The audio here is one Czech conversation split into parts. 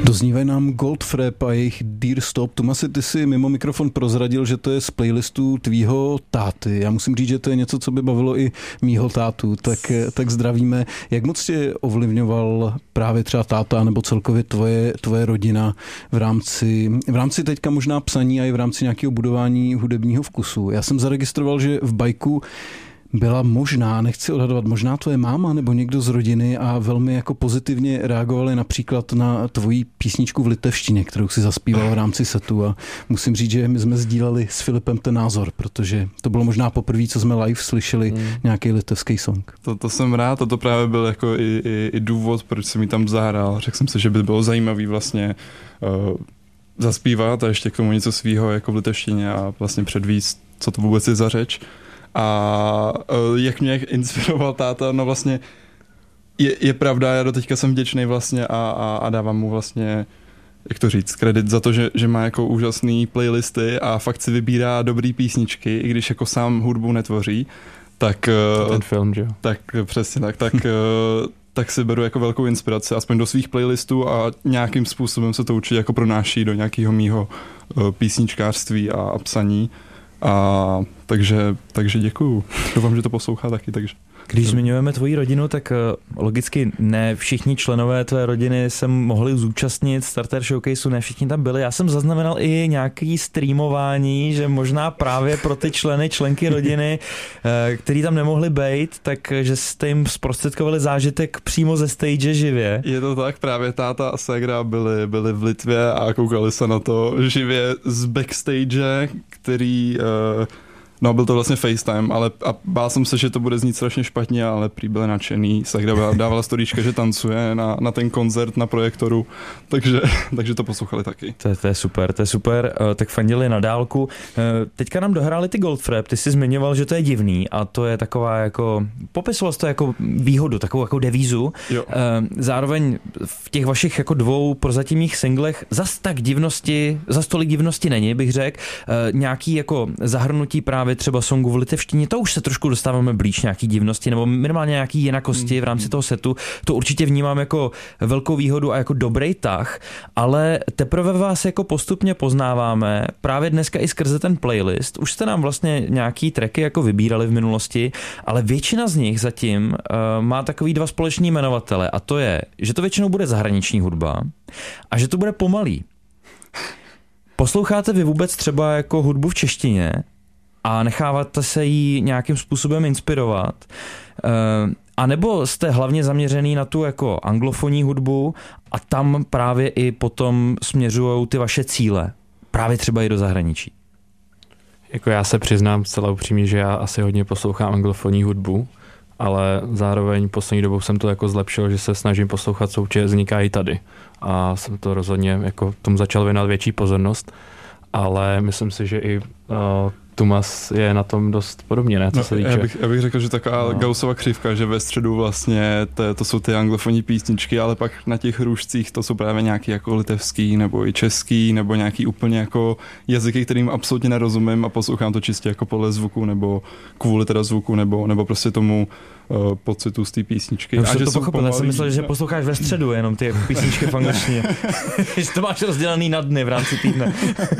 Doznívají nám Goldfrapp a jejich Dear Stop. Tomasi, ty si mimo mikrofon prozradil, že to je z playlistu tvýho táty. Já musím říct, že to je něco, co by bavilo i mýho tátu, tak zdravíme. Jak moc tě ovlivňoval právě třeba táta nebo celkově tvoje rodina v rámci teďka možná psaní a i v rámci nějakého budování hudebního vkusu? Já jsem zaregistroval, že v bajku byla možná, nechci odhadovat, možná tvoje máma nebo někdo z rodiny a velmi jako pozitivně reagovali například na tvoji písničku v litevštině, kterou si zaspíval v rámci setu, a musím říct, že my jsme sdíleli s Filipem ten názor, protože to bylo možná poprvé, co jsme live slyšeli nějaký litevský song. To jsem rád, to právě byl jako i důvod, proč jsem mi tam zahrál. Řekl jsem si, že by bylo zajímavý vlastně zaspívat a ještě k tomu něco svýho jako v litevštině a vlastně předvíst, co to vůbec je za řeč. A jak mě inspiroval táta, no vlastně je pravda, já doteďka jsem vděčný vlastně a dávám mu vlastně, jak to říct, kredit za to, že má jako úžasný playlisty a fakt si vybírá dobrý písničky, i když jako sám hudbu netvoří, tak... Ten film, že jo? Tak přesně tak si beru jako velkou inspiraci, aspoň do svých playlistů, a nějakým způsobem se to určitě jako pronáší do nějakého mýho písničkářství a psaní. A takže děkuju. Doufám, že to poslouchá taky, takže. Když zmiňujeme tvoji rodinu, tak logicky ne všichni členové tvé rodiny se mohli zúčastnit Starter Showcaseu, ne všichni tam byli. Já jsem zaznamenal i nějaký streamování, že možná právě pro ty členky rodiny, který tam nemohli bejt, takže jste jim zprostředkovali zážitek přímo ze stage živě. Je to tak, právě táta a ségra byli v Litvě a koukali se na to živě z backstage, který... No, byl to vlastně FaceTime, ale a bál jsem se, že to bude znít strašně špatně, ale prý byl nadšený. Sakra dávala storíčka, že tancuje na ten koncert na projektoru, takže to poslouchali taky. To je super. Tak fandili na dálku. Teďka nám dohráli ty Goldfrapp, ty jsi zmiňoval, že to je divný a to je taková jako, popisoval jsi to jako výhodu, takovou jako devízu. Jo. Zároveň v těch vašich jako dvou prozatímních singlech zas tolik divnosti není, bych řekl. Nějaký jako zahrnutí právě třeba songu v litevštině, to už se trošku dostáváme blíž nějaký divnosti nebo minimálně nějaký jinakosti v rámci toho setu. To určitě vnímám jako velkou výhodu a jako dobrý tah, ale teprve vás jako postupně poznáváme právě dneska i skrze ten playlist. Už jste nám vlastně nějaký tracky jako vybírali v minulosti, ale většina z nich zatím má takový dva společný jmenovatele, a to je, že to většinou bude zahraniční hudba a že to bude pomalý. Posloucháte vy vůbec třeba jako hudbu v češtině a necháváte se jí nějakým způsobem inspirovat? A nebo jste hlavně zaměřený na tu jako anglofonní hudbu a tam právě i potom směřujou ty vaše cíle? Právě třeba i do zahraničí. Jako já se přiznám zcela upřímně, že já asi hodně poslouchám anglofonní hudbu, ale zároveň poslední dobou jsem to jako zlepšil, že se snažím poslouchat, co určitě vzniká i tady. A jsem to rozhodně jako tomu začal věnovat větší pozornost, ale myslím si, že i Tumas je na tom dost podobně, ne? Co se týče. Já bych řekl, že taková Gaussova křivka, že ve středu vlastně to jsou ty anglofonní písničky, ale pak na těch růžcích to jsou právě nějaký jako litevský nebo i český nebo nějaký úplně jako jazyky, kterým absolutně nerozumím a poslouchám to čistě jako podle zvuku nebo kvůli teda zvuku nebo prostě tomu pocitu z té písničky. Já to pochopil, já jsem myslel, že posloucháš ve středu jenom ty písničky v angličtině. Že to máš rozdělený na dny v rámci týdne.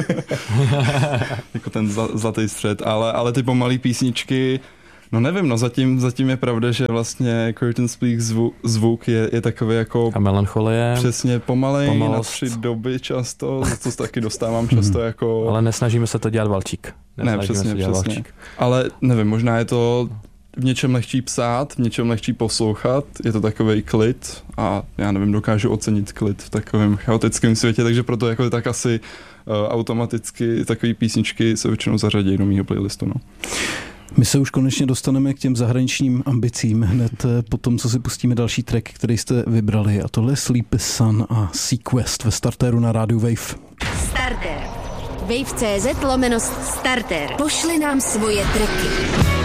Jako ten zlatý střed, ale ty pomalý písničky, no nevím, no zatím je pravda, že vlastně Curtain Speak zvuk je takový jako... A melancholie. Přesně, pomalej na 3 doby často, to se taky dostávám často jako... Ale nesnažíme se to dělat valčík. Ne, přesně. Ale nevím, možná je to v něčem lehčí psát, v něčem lehčí poslouchat, je to takovej klid a já nevím, dokážu ocenit klid v takovém chaotickém světě, takže proto jako tak asi automaticky takové písničky se většinou zařadí do mýho playlistu, no. My se už konečně dostaneme k těm zahraničním ambicím hned po tom, co si pustíme další track, který jste vybrali, a tohle je Sleepy Sun a Sequest ve Starteru na rádiu Wave. Starter. Wave.cz/Starter. Pošli nám svoje tracky.